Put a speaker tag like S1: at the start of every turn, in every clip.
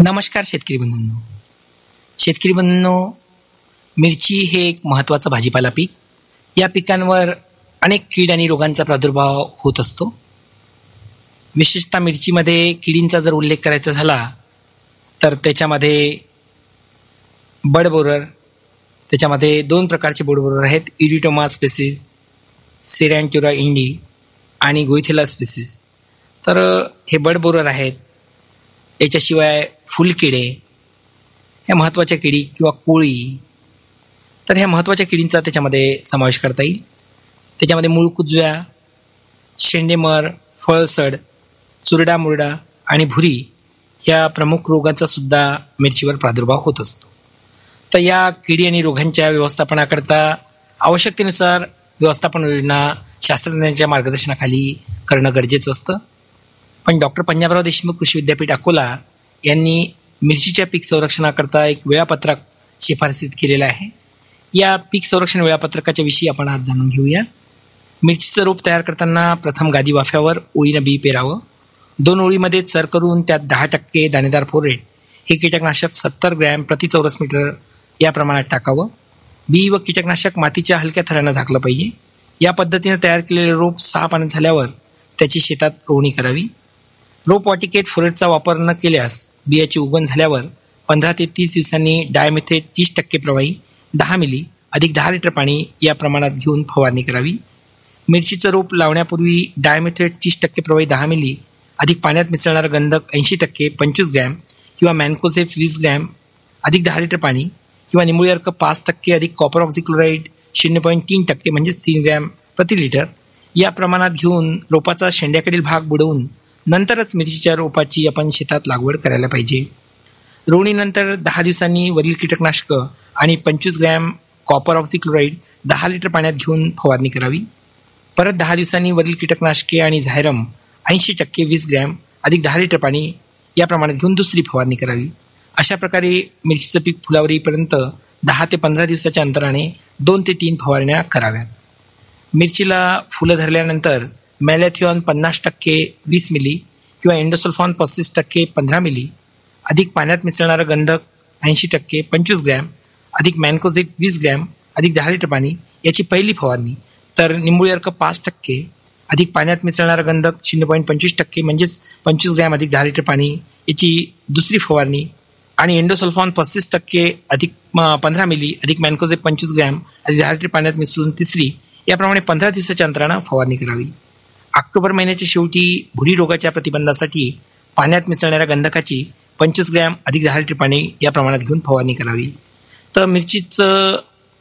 S1: नमस्कार शेतकरी बंधूंनो. शेतकरी बंधूंनो, मिरची हे एक महत्त्वाचं भाजीपाला पीक. या पिकांवर अनेक कीड आणि रोगांचा प्रादुर्भाव होत असतो. विशेषतः मिरचीमध्ये किडींचा जर उल्लेख करायचा झाला तर त्याच्यामध्ये बड बोरर, त्याच्यामध्ये दोन प्रकारचे बड बोरर आहेत, इरिटोमा स्पेसिस, सेरॅन्ट्युरा इंडी आणि गोइथेला स्पेसिस. तर हे बड बोरर आहेत. याच्याशिवाय फुलकिडे, ह्या महत्त्वाच्या किडी किंवा कोळी, तर ह्या महत्त्वाच्या किडींचा त्याच्यामध्ये समावेश करता येईल. त्याच्यामध्ये मूळ कुजव्या, शेंडेमर, फळसड, चुरडा मुरडा आणि भुरी ह्या प्रमुख रोगांचा सुद्धा मिरचीवर प्रादुर्भाव होत असतो. तर या किडी आणि रोगांच्या व्यवस्थापनाकरता आवश्यकतेनुसार व्यवस्थापन योजना शास्त्रज्ञांच्या मार्गदर्शनाखाली करणं गरजेचं असतं. पण डॉक्टर पंजाबराव देशमुख कृषी विद्यापीठ अकोला यांनी मिरचीच्या पीक संरक्षणाकरता एक वेळापत्रक शिफारसीत केलेलं आहे. या पीक संरक्षण वेळापत्रकाच्या विषयी आपण आज जाणून घेऊया. मिरचीचं रोप तयार करताना प्रथम गादी वाफ्यावर ओळीनं बी पेरावं. 2 ओळीमध्ये चर करून त्यात 10% दाणेदार फोरेट हे कीटकनाशक 70 ग्रॅम प्रति चौरस मीटर या प्रमाणात टाकावं. बी व कीटकनाशक मातीच्या हलक्या थरानं झाकलं पाहिजे. या पद्धतीने तयार केलेले रोप 6 पानं झाल्यावर त्याची शेतात रोवणी करावी. रोपवाटिकेत फोरेटचा वापर न केल्यास बियाची उगवण झाल्यावर 15 ते 30 दिवसांनी डायमेथेट 30% प्रवाही 10 मिली अधिक 10 लिटर पाणी या प्रमाणात घेऊन फवारणी करावी. मिरचीचं रोप लावण्यापूर्वी डायमेथेट 30% प्रवाही 10 मिली अधिक पाण्यात मिसळणारं गंधक 80% 25 ग्रॅम किंवा मॅनकोझेब 20 ग्रॅम अधिक 10 लिटर पाणी किंवा निंबोळी अर्क 5% अधिक कॉपर ऑक्झिक्लोराईड 0.3% म्हणजेच 3 ग्रॅम प्रति लिटर या प्रमाणात घेऊन रोपाचा शेंड्याकडील भाग बुडवून नंतरच मिरचीच्या रोपाची आपण शेतात लागवड करायला पाहिजे. रोवणीनंतर 10 दिवसांनी वरील कीटकनाशक आणि 25 ग्रॅम कॉपर ऑक्झिक्लोराईड 10 लिटर पाण्यात घेऊन फवारणी करावी. परत 10 दिवसांनी वरील कीटकनाशके आणि झायरम 80% 20 ग्रॅम अधिक 10 लिटर पाणी या प्रमाणात घेऊन दुसरी फवारणी करावी. अशा प्रकारे मिरचीचं पीक फुलावर येईपर्यंत 10 ते 15 दिवसाच्या अंतराने 2 ते 3 फवारण्या कराव्यात. मिरचीला फुलं धरल्यानंतर मॅलॅथिऑन 50% 20 मिली किंवा एंडोसल्फॉन 35% 15 मिली अधिक पाण्यात मिसळणारं गंधक 80% 25 ग्रॅम अधिक मॅनकोझेब 20 ग्रॅम अधिक 10 लिटर पाणी याची पहिली फवारणी. तर निंबोळी अर्क 5% अधिक पाण्यात मिसळणारं गंधक 0.25% म्हणजेच 25 ग्रॅम अधिक 10 लिटर पाणी याची दुसरी फवारणी आणि एंडोसल्फॉन 35% अधिक 15 मिली अधिक मॅनकोझेब 25 ग्रॅम अधिक 10 लिटर पाण्यात मिसळून तिसरी याप्रमाणे 15 दिवसाच्या अंतरानं फवारणी करावी. ऑक्टोबर महिन्याच्या शेवटी भुरी रोगाच्या प्रतिबंधासाठी पाण्यात मिसळणाऱ्या गंधकाची 25 ग्रॅम अधिक 10 लिटर पाणी या प्रमाणात घेऊन फवारणी करावी. तर मिरचीचं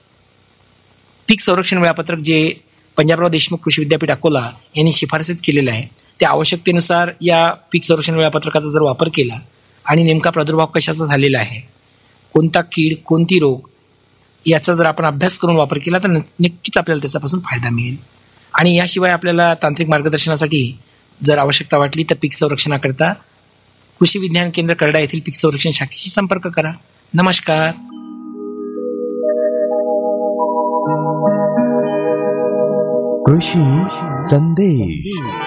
S1: पीक संरक्षण वेळापत्रक जे पंजाबराव देशमुख कृषी विद्यापीठ अकोला यांनी शिफारसीत केलेलं आहे त्या आवश्यकतेनुसार या पीक संरक्षण वेळापत्रकाचा जर वापर केला आणि नेमका प्रादुर्भाव कशाचा झालेला आहे, कोणता कीड, कोणती रोग याचा जर आपण अभ्यास करून वापर केला तर नक्कीच आपल्याला त्याच्यापासून फायदा मिळेल. आणि याशिवाय आपल्याला तांत्रिक मार्गदर्शनासाठी जर आवश्यकता वाटली तर पीक संरक्षणाकरता कृषी विज्ञान केंद्र करडा येथील पीक संरक्षण शाखेशी संपर्क करा. नमस्कार.
S2: कृषी संदेश.